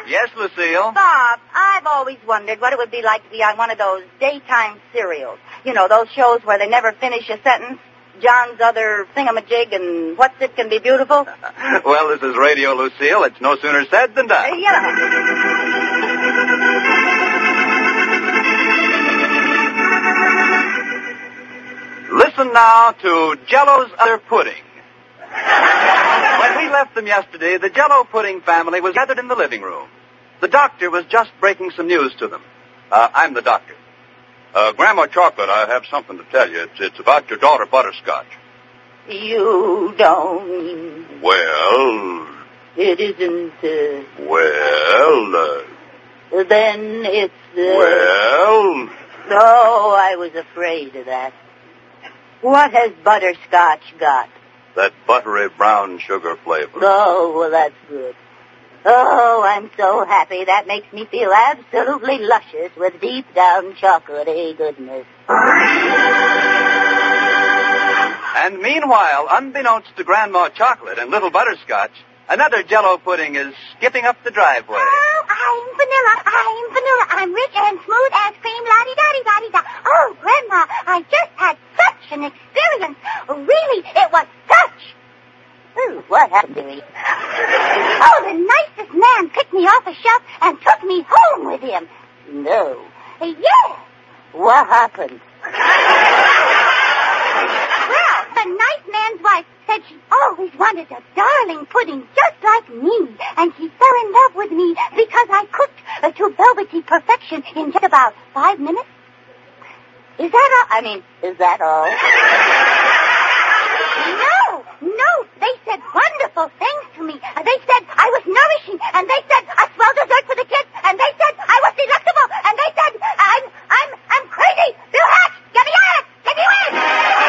Yes, Lucille? Bob, I've always wondered what it would be like to be on one of those daytime serials. You know, those shows where they never finish a sentence. John's other thingamajig and What's It Can Be Beautiful. Well, this is Radio Lucille. It's no sooner said than done. Listen now to Jell-O's Other Pudding. When we left them yesterday, the Jell-O Pudding family was gathered in the living room. The doctor was just breaking some news to them. I'm the doctor. Grandma Chocolate, I have something to tell you. It's about your daughter Butterscotch. You don't... Well... It isn't, Well, Then it's, Well... Oh, I was afraid of that. What has Butterscotch got? That buttery brown sugar flavor. Oh, well, that's good. Oh, I'm so happy. That makes me feel absolutely luscious with deep down chocolatey goodness. And meanwhile, unbeknownst to Grandma Chocolate and Little Butterscotch, another Jell-O pudding is skipping up the driveway. Oh, I'm vanilla. I'm rich and smooth as cream, la-di-da-di-da-di-da. Oh, Grandma, I just had such an experience. Really, it was such. Ooh, what happened to me? Oh, the nicest man picked me off a shelf and took me home with him. No. Yeah. What happened? Well, the nice man's wife said she always wanted a darling pudding just like me, and she fell in love with me because I cooked to velvety perfection in just about 5 minutes. Is that all?